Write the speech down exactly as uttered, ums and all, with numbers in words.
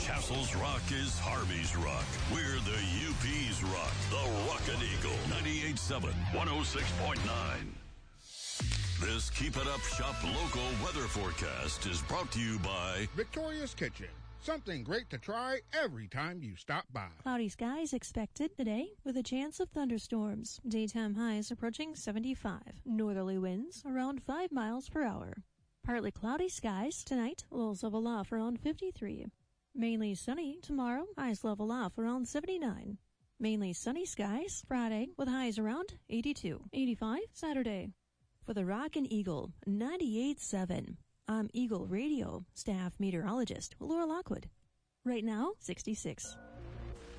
Castle's Rock is Harvey's Rock. We're the U P's Rock. The Rockin' Eagle. ninety-eight point seven, one oh six point nine. This Keep It Up Shop local weather forecast is brought to you by Victoria's Kitchen. Something great to try every time you stop by. Cloudy skies expected today with a chance of thunderstorms. Daytime highs approaching seventy-five. Northerly winds around five miles per hour. Partly cloudy skies tonight. Lows level off around fifty-three. Mainly sunny tomorrow. Highs level off around seventy-nine. Mainly sunny skies Friday with highs around eighty-two. eighty-five Saturday. For the Rockin' Eagle, ninety-eight point seven. I'm Eagle Radio staff meteorologist Laura Lockwood. Right now, sixty-six.